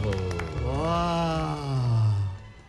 브라보. 와.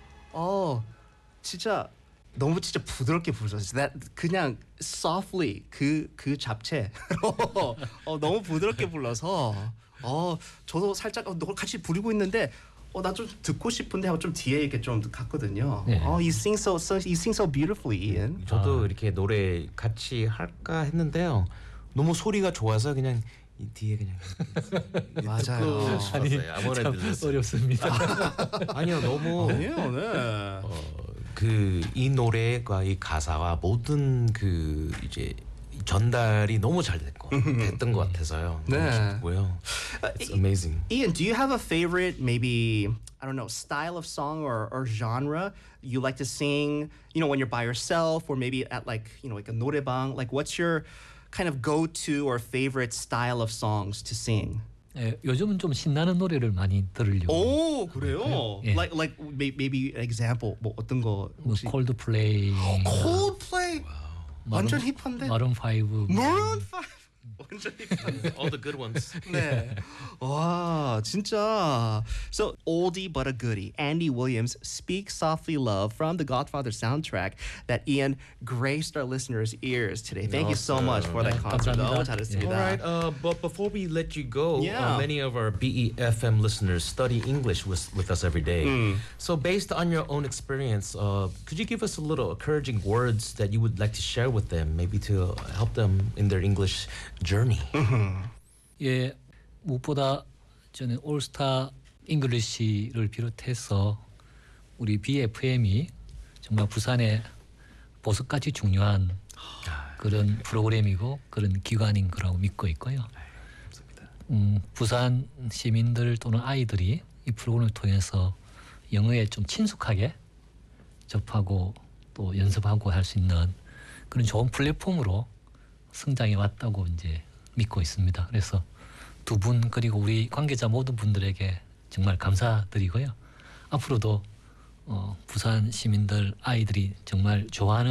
진짜 너무 진짜 부드럽게 부르셨어요. 그냥 softly 그 잡채로 너무 부드럽게 불러서 저도 살짝 너 같이 부르고 있는데 나 좀 듣고 싶은데 하고 좀 뒤에 이렇게 좀 갔거든요. 네. You sing so beautifully, Ian. 저도 이렇게 노래 같이 할까 했는데요. 너무 소리가 좋아서 그냥 이 뒤에 그냥 맞아요. 아니 아무래도 참 들렸어요. 어렵습니다. 아니요 너무 아니에요, 네. 그 이 노래가 이 가사와 모든 그 이제 전달이 너무 잘 됐던 것 같아서요. 네. 너무 기쁘고요. It's amazing. Ian, do you have a favorite, maybe, I don't know, style of song or genre you like to sing, when you're by yourself or maybe at like a 노래방? Like, what's your kind of go-to or favorite style of songs to sing? 예, 요즘은 좀 신나는 노래를 많이 들으려고. 오, 그래요? 예. Like maybe an example, 뭐 어떤 거 뭐 혹시? 콜드플레이, Coldplay. 완전 힙한데? 마룬 5. Maroon 5. 완전 힙한데. All the good ones. 네. 와, 진짜. So, oldie but a goodie. Andy Williams, Speak Softly Love from the Godfather soundtrack that Ian graced our listeners' ears today. Thank you so much for that 네, concert. 감사합니다. 너무 잘했습니다. All right, but before we let you go, Yeah. many of our BEFM listeners study English with us every day. So based on your own experience, could you give us a little encouraging words that you would like to share with them, maybe to help them in their English journey? 예, 무엇보다 저는 올스타 잉글리시를 비롯해서 우리 BFM이 정말 부산의 보석같이 중요한 그런 프로그램이고 그런 기관인 거라고 믿고 있고요. 부산 시민들 또는 아이들이 이 프로그램을 통해서 영어에 좀 친숙하게 접하고 또 연습하고 할 수 있는 그런 좋은 플랫폼으로 성장해 왔다고 이제 믿고 있습니다. 그래서 두 분 그리고 우리 관계자 모든 분들에게 정말 감사드리고요. 앞으로도 부산 시민들 아이들이 정말 좋아하는